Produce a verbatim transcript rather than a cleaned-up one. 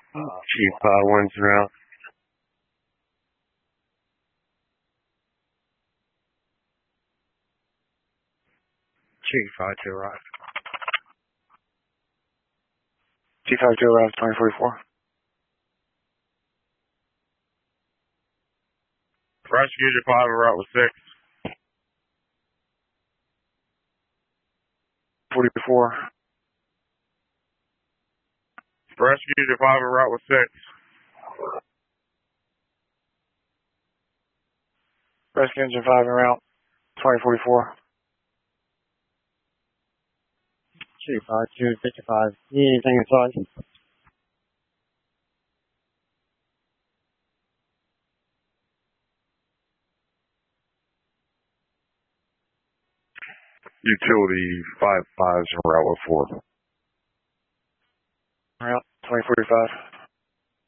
Chief uh, one's route. Chief five two right. Chief five two route twenty forty-four. Prosecutor five route with six. forty-four. Prosecutor five route with six. Rescue engine five en route twenty forty-four. Chief five two fifty-five. Need anything inside? Utility five fives en route with four. Route twenty forty-five.